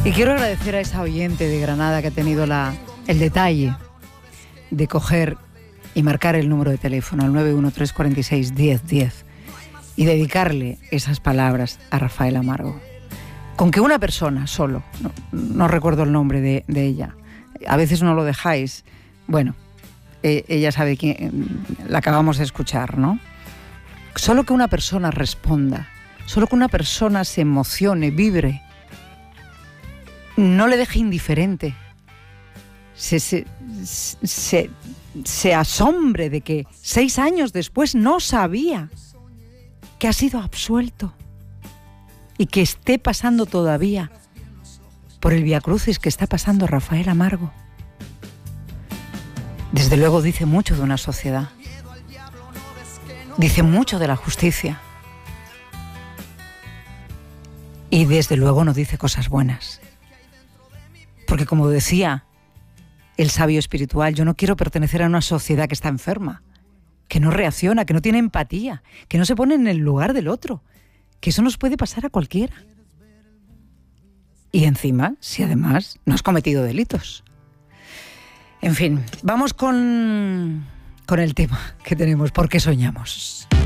Y quiero agradecer a esa oyente de Granada que ha tenido el detalle de coger y marcar el número de teléfono al 913461010 y dedicarle esas palabras a Rafael Amargo. Con que una persona solo, no recuerdo el nombre de ella, a veces no lo dejáis, bueno, ella sabe quién, la acabamos de escuchar, ¿no? Solo que una persona responda, solo que una persona se emocione, vibre, no le deje indiferente, se asombre de que 6 años después no sabía que ha sido absuelto y que esté pasando todavía por el viacrucis que está pasando Rafael Amargo. Desde luego dice mucho de una sociedad, dice mucho de la justicia y desde luego no dice cosas buenas. Porque como decía el sabio espiritual, yo no quiero pertenecer a una sociedad que está enferma, que no reacciona, que no tiene empatía, que no se pone en el lugar del otro, que eso nos puede pasar a cualquiera. Y encima, si además no has cometido delitos. En fin, vamos con el tema que tenemos, ¿por qué soñamos?